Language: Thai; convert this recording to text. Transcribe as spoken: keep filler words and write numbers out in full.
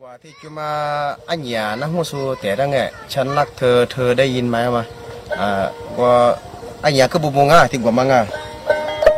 ว่าที่จะมาอันยานะฮู้สูแต่ดังไงฉันรักเธอเธอได้ยินไหมมาอ่าว่าอันยาคือบุบงอ่ะที่กว่ามังอ่ะ